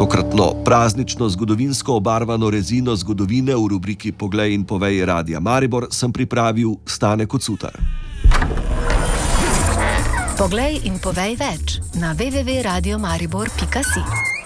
Tokratno praznično zgodovinsko obarvano rezino zgodovine v rubriki Poglej in povej Radia Maribor sem pripravil Stane Kocutar. Poglej in povej več na www.radiomaribor.si.